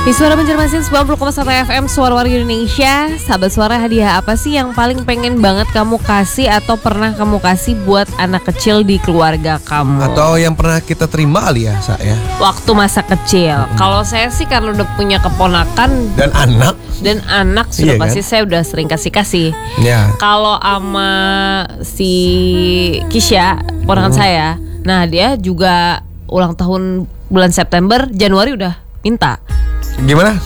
Di Suara Banjarmasin 90,1 FM Suara Warga Indonesia. Sahabat Suara, hadiah apa sih yang paling pengen banget kamu kasih atau pernah kamu kasih buat anak kecil di keluarga kamu? Atau yang pernah kita terima kali ya, saya. Waktu masa kecil. Kalau saya sih karena udah punya keponakan Dan anak sudah Iya pasti kan? saya udah sering kasih. Ya. Kalau sama si Kisya, ponakan saya, nah dia juga ulang tahun bulan September, Januari udah minta. Gimana?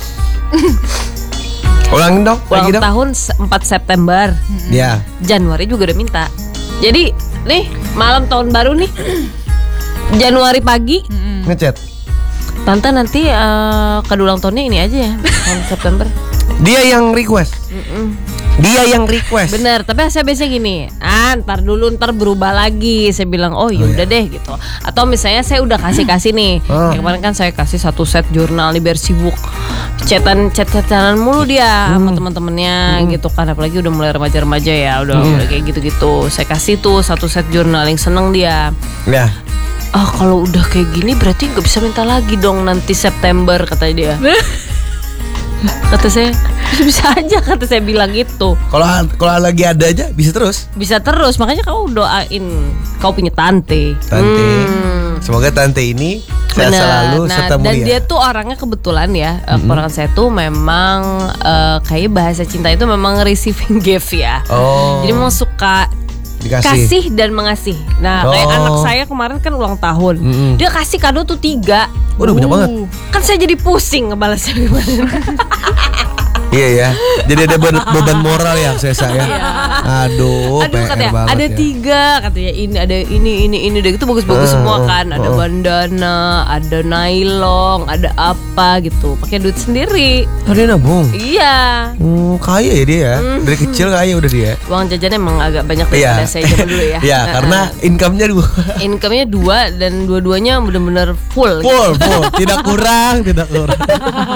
Ulangin dong, Ulang lagi dong. tahun 4 September, Ya. Januari juga udah minta. Jadi nih malam tahun baru nih, Januari pagi, Ngechat. Tante nanti kado ulang tahunnya ini aja ya, tahun September. Dia yang request. Dia yang request. Bener, tapi saya biasanya gini, ntar dulu, ntar berubah lagi. Saya bilang, oh yaudah deh gitu. Atau misalnya saya udah kasih nih. Yang kemarin kan saya kasih 1 set jurnal nih biar sibuk chat-chatan mulu dia sama teman-temannya gitu kan. Apalagi udah mulai remaja-remaja ya, udah kayak gitu-gitu. Saya kasih tuh 1 set jurnal yang seneng dia. Ya. Kalau udah kayak gini berarti nggak bisa minta lagi dong nanti September, kata dia. Kata saya, bisa aja, kata saya bilang gitu. Kalau lagi ada aja bisa terus. Bisa terus, makanya kau doain kau punya tante. Semoga tante ini sehat selalu serta mulia. Dan dia tuh orangnya kebetulan ya, ponakan saya tuh memang kayak bahasa cinta itu memang receiving gift ya. Jadi memang suka kasih dan mengasih. Nah, kayak anak saya kemarin kan ulang tahun. Dia kasih kado tuh 3. Udah banyak banget. Kan saya jadi pusing ngebalasnya gimana. Iya ya. Jadi ada beban moral ya saya. Aduh, katanya banget ada ya. 3 katanya, ini ada ini udah gitu bagus-bagus semua kan. Ada bandana, ada nylon, ada apa gitu. Pakai duit sendiri. Oh, dia nabung. Iya. Kaya ya dia ya. Dari kecil kaya udah dia. Uang jajannya emang agak banyak daripada saya zaman dulu ya. Iya, karena income-nya 2. Income-nya 2 dan dua-duanya benar-benar full. Full, tidak kurang.